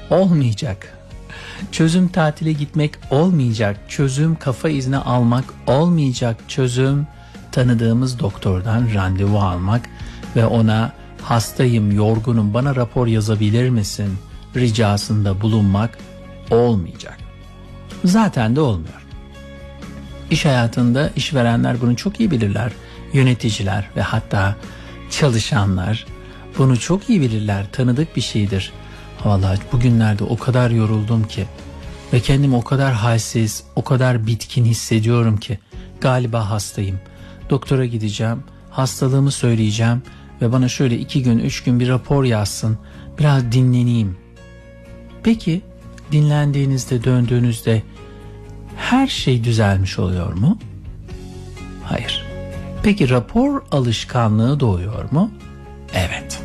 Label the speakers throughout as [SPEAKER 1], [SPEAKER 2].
[SPEAKER 1] olmayacak. Çözüm tatile gitmek olmayacak. Çözüm kafa izni almak olmayacak. Çözüm tanıdığımız doktordan randevu almak ve ona hastayım, yorgunum, bana rapor yazabilir misin ricasında bulunmak olmayacak. Zaten de olmuyor. İş hayatında işverenler bunu çok iyi bilirler. Yöneticiler ve hatta çalışanlar bunu çok iyi bilirler. Tanıdık bir şeydir. Vallahi bugünlerde o kadar yoruldum ki ve kendimi o kadar halsiz, o kadar bitkin hissediyorum ki galiba hastayım. Doktora gideceğim, hastalığımı söyleyeceğim ve bana şöyle 2 gün 3 gün bir rapor yazsın, biraz dinleneyim. Peki dinlendiğinizde, döndüğünüzde her şey düzelmiş oluyor mu? Hayır. Peki rapor alışkanlığı doğuyor mu? Evet.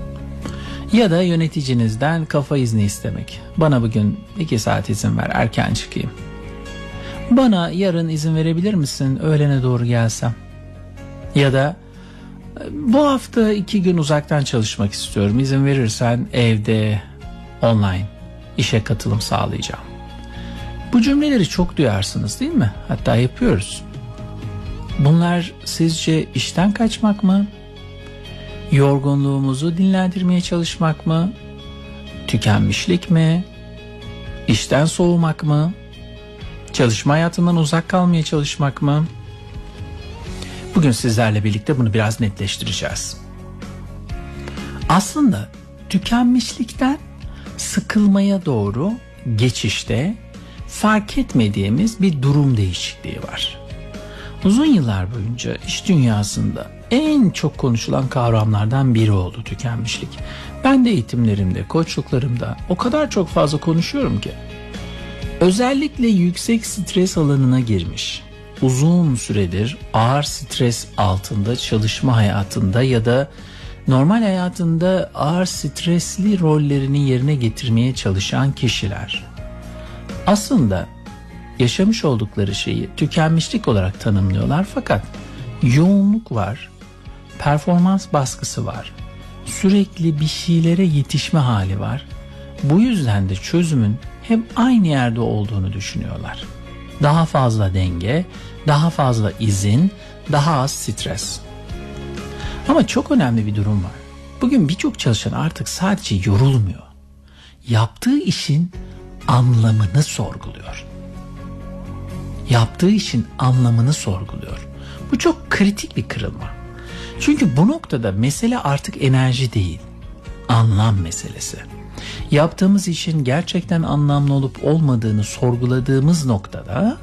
[SPEAKER 1] Ya da yöneticinizden kafa izni istemek. Bana bugün 2 saat izin ver, erken çıkayım. Bana yarın izin verebilir misin, öğlene doğru gelsem? Ya da bu hafta 2 gün uzaktan çalışmak istiyorum, İzin verirsen evde online işe katılım sağlayacağım. Bu cümleleri çok duyarsınız değil mi? Hatta yapıyoruz. Bunlar sizce işten kaçmak mı? Yorgunluğumuzu dinlendirmeye çalışmak mı? Tükenmişlik mi? İşten soğumak mı? Çalışma hayatından uzak kalmaya çalışmak mı? Bugün sizlerle birlikte bunu biraz netleştireceğiz. Aslında tükenmişlikten sıkılmaya doğru geçişte fark etmediğimiz bir durum değişikliği var. Uzun yıllar boyunca iş dünyasında en çok konuşulan kavramlardan biri oldu tükenmişlik. Ben de eğitimlerimde, koçluklarımda o kadar çok fazla konuşuyorum ki. Özellikle yüksek stres alanına girmiş, uzun süredir ağır stres altında çalışma hayatında ya da normal hayatında ağır stresli rollerini yerine getirmeye çalışan kişiler aslında yaşamış oldukları şeyi tükenmişlik olarak tanımlıyorlar, fakat yoğunluk var, performans baskısı var, sürekli bir şeylere yetişme hali var. Bu yüzden de çözümün hep aynı yerde olduğunu düşünüyorlar. Daha fazla denge, daha fazla izin, daha az stres. Ama çok önemli bir durum var. Bugün birçok çalışan artık sadece yorulmuyor. Yaptığı işin anlamını sorguluyor. Yaptığı işin anlamını sorguluyor. Bu çok kritik bir kırılma. Çünkü bu noktada mesele artık enerji değil, anlam meselesi. Yaptığımız işin gerçekten anlamlı olup olmadığını sorguladığımız noktada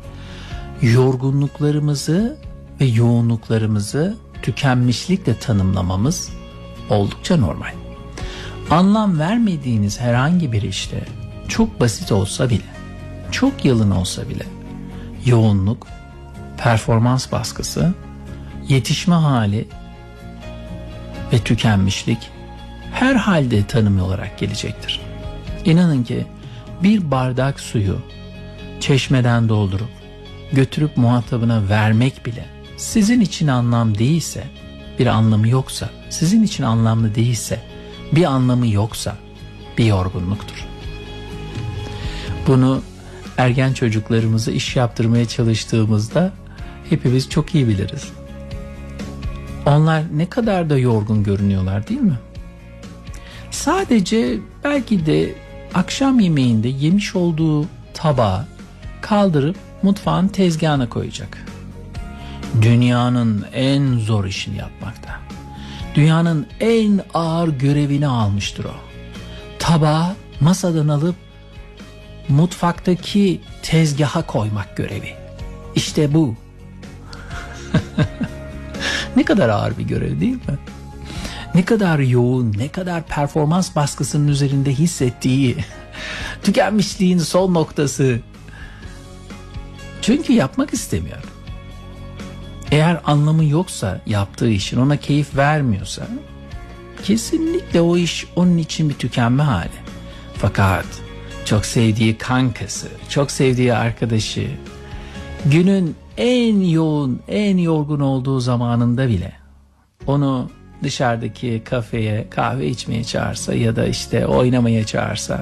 [SPEAKER 1] yorgunluklarımızı ve yoğunluklarımızı tükenmişlikle tanımlamamız oldukça normal. Anlam vermediğiniz herhangi bir işte, çok basit olsa bile, çok yalın olsa bile, yoğunluk, performans baskısı, yetişme hali ve tükenmişlik her halde tanımlı olarak gelecektir. İnanın ki bir bardak suyu çeşmeden doldurup götürüp muhatabına vermek bile sizin için anlam değilse, bir anlamı yoksa, sizin için anlamlı değilse, bir anlamı yoksa bir yorgunluktur. Bunu ergen çocuklarımıza iş yaptırmaya çalıştığımızda hepimiz çok iyi biliriz. Onlar ne kadar da yorgun görünüyorlar değil mi? Sadece belki de akşam yemeğinde yemiş olduğu tabağı kaldırıp mutfağın tezgahına koyacak. Dünyanın en zor işini yapmakta. Dünyanın en ağır görevini almıştır o. Tabağı masadan alıp mutfaktaki tezgaha koymak görevi. İşte bu. Ne kadar ağır bir görev değil mi? Ne kadar yoğun, ne kadar performans baskısının üzerinde hissettiği, tükenmişliğin son noktası. Çünkü yapmak istemiyor. Eğer anlamı yoksa yaptığı işin, ona keyif vermiyorsa, kesinlikle o iş onun için bir tükenme hali. Fakat çok sevdiği kankası, çok sevdiği arkadaşı, günün en yoğun, en yorgun olduğu zamanında bile onu dışarıdaki kafeye kahve içmeye çağırsa ya da işte oynamaya çağırsa,